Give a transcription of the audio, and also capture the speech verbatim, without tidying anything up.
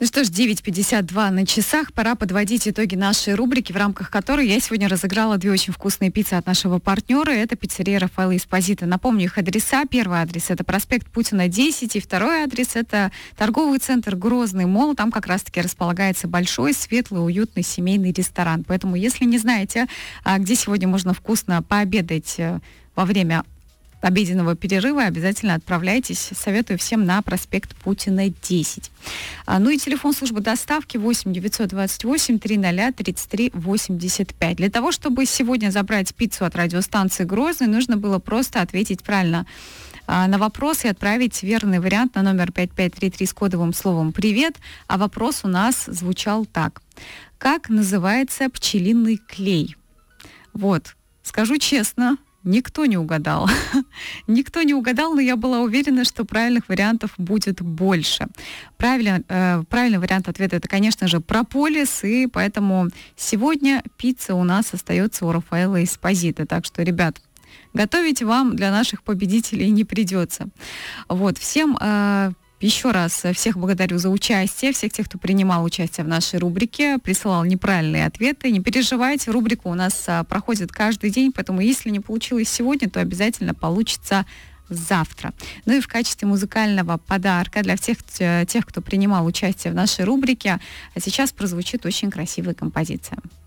Ну что ж, девять пятьдесят два на часах. Пора подводить итоги нашей рубрики, в рамках которой я сегодня разыграла две очень вкусные пиццы от нашего партнера. Это пиццерия Рафаэлло Эспозито. Напомню их адреса. Первый адрес — это проспект Путина, десять. И второй адрес — это торговый центр Грозный Молл. Там как раз-таки располагается большой, светлый, уютный семейный ресторан. Поэтому, если не знаете, где сегодня можно вкусно пообедать во время обеденного перерыва, обязательно отправляйтесь. Советую всем на проспект Путина, десять. А, ну и телефон службы доставки восемь девятьсот двадцать восемь триста тридцать три восемьдесят пять. Для того, чтобы сегодня забрать пиццу от радиостанции Грозный, нужно было просто ответить правильно а, на вопрос и отправить верный вариант на номер пять пять три три с кодовым словом «Привет». А вопрос у нас звучал так. Как называется пчелиный клей? Вот, скажу честно, никто не угадал. Никто не угадал, но я была уверена, что правильных вариантов будет больше. Правильно, э, правильный вариант ответа — это, конечно же, прополис, и поэтому сегодня пицца у нас остается у Рафаэлло Эспозито. Так что, ребят, готовить вам для наших победителей не придется. Вот, всем... Э, Еще раз всех благодарю за участие, всех тех, кто принимал участие в нашей рубрике, присылал неправильные ответы. Не переживайте, рубрика у нас а, проходит каждый день, поэтому если не получилось сегодня, то обязательно получится завтра. Ну и в качестве музыкального подарка для всех тех, кто принимал участие в нашей рубрике, сейчас прозвучит очень красивая композиция.